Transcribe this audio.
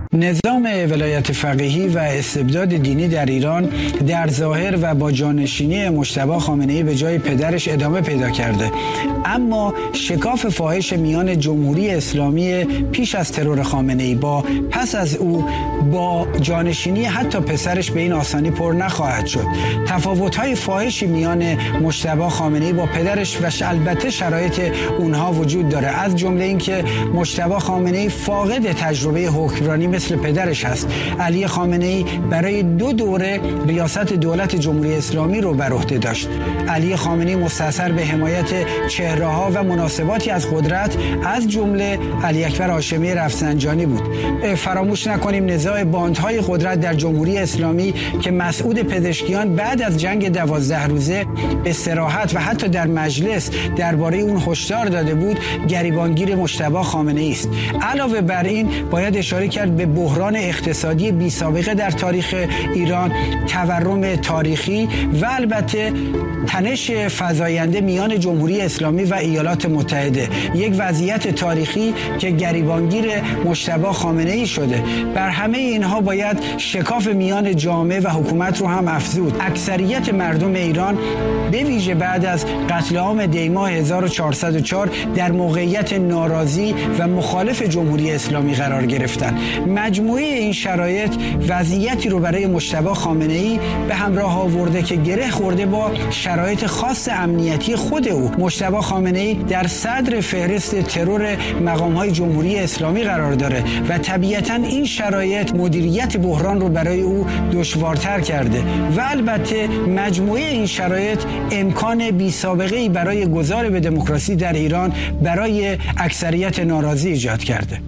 نظام ولایت فقیهی و استبداد دینی در ایران در ظاهر و با جانشینی مجتبی خامنه‌ای به جای پدرش ادامه پیدا کرده، اما شکاف فاحش میان جمهوری اسلامی پیش از ترور خامنه‌ای با پس از او با جانشینی حتی پسرش به این آسانی پر نخواهد شد. تفاوت‌های فاحشی میان مجتبی خامنه‌ای با پدرش و البته شرایط اونها وجود داره، از جمله اینکه مجتبی خامنه‌ای فاقد تجربه حکمرانی مثل پدرش هست. علی خامنه‌ای برای 2 دوره ریاست دولت جمهوری اسلامی رو بر عهده داشت. علی خامنه‌ای مستأثر به حمایت چهره‌ها و مناسباتی از قدرت از جمله علی اکبر هاشمی رفسنجانی بود. فراموش نکنیم نزاع باندهای قدرت در جمهوری اسلامی که مسعود پزشکیان بعد از جنگ 12 روزه به صراحت و حتی در مجلس درباره اون هشدار داده بود، گریبانگیر مجتبی خامنه‌ای است. علاوه بر این باید اشاره کرد به بحران اقتصادی بی سابقه در تاریخ ایران، تورم تاریخی و البته تنش فزاینده میان جمهوری اسلامی و ایالات متحده، یک وضعیت تاریخی که گریبانگیر مجتبی خامنه‌ای شده. بر همه اینها باید شکاف میان جامعه و حکومت رو هم افزود. اکثریت مردم ایران به ویژه بعد از قتل عام دی‌ماه 1404 در موقعیت ناراضی و مخالف جمهوری اسلامی قرار گرفتند. مجموعه این شرایط وضعیتی رو برای مجتبی خامنه‌ای به همراه آورده که گره خورده با شرایط خاص امنیتی خود او. مجتبی خامنه‌ای در صدر فهرست ترور مقام‌های جمهوری اسلامی قرار داره و طبیعتاً این شرایط مدیریت بحران رو برای او دشوارتر کرده و البته مجموعه این شرایط امکان بی سابقه‌ای برای گذار به دموکراسی در ایران برای اکثریت ناراضی ایجاد کرده.